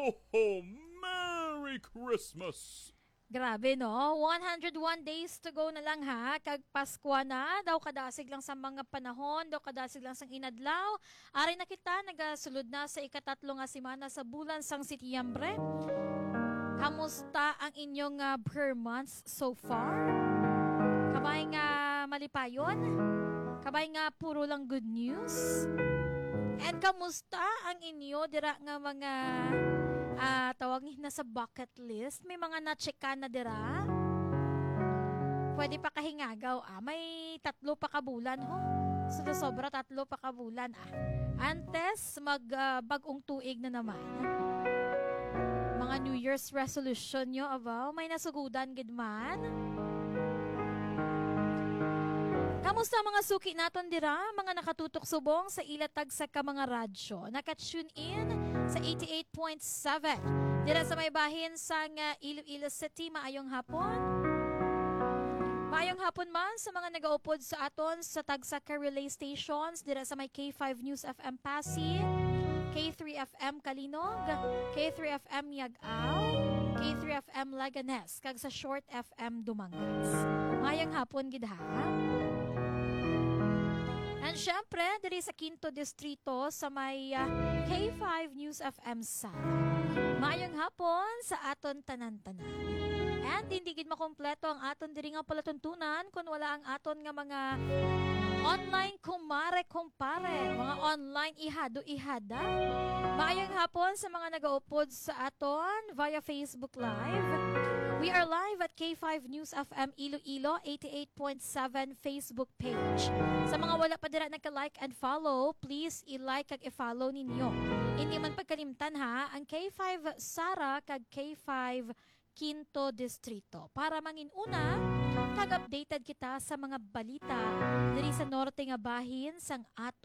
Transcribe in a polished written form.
ho, ho! Merry Christmas! Grabe no, 101 days to go na lang ha, kag Pasko na, daw kadasig lang sa mga panahon, daw kadasig lang sang inadlaw. Ari na kita, nagasulod na sa ikatatlo nga semana sa bulan sang Setyembre. Kamusta ang inyong per months so far? Kabay nga malipayon? Kabay nga puro lang good news? And kamusta ang inyo dira nga mga tawag ni na sa bucket list? May mga na-checka na dira? Pwede pa kahingagaw may 3 pa kabulan ho. So sobra 3 pa kabulan Antes bagong tuig na naman. Mga New Year's resolution nyo abaw, may nasugudan gid man. Kamusta mga suki naton dira, mga nakatutok subong sa ilatag sa ka mga radyo. Naka-tune in sa 88.7. Dira sa may bahin sa Iloilo City, maayong hapon. Maayong hapon man sa mga nagaupod sa aton sa tagsa ka relay stations dira sa may K5 News FM Pasig, K3 FM Kalinog, K3 FM Yag-Aw, K3 FM Laganes, kag sa Short FM Dumangas. Maayong hapon gid ha. And syempre, diri sa Quinto Distrito sa may K5 News FM sa maayong hapon sa aton tanan-tanan. And hindi gid makompleto ang aton diri nga palatuntunan kung wala ang aton nga mga online kumare-kumpare, mga online ihado-ihada. Maayong hapon sa mga nagaupod sa aton via Facebook Live. We are live at K5 News FM Iloilo 88.7 Facebook page. Sa mga wala pa dira nagka-like and follow, please i-like kag i-follow ninyo. Hindi man pagkalimtan ha, ang K5 Sara kag K5 Quinto Distrito. Para manginuna, kag-updated kita sa mga balita diri sa norte nga bahin sang ato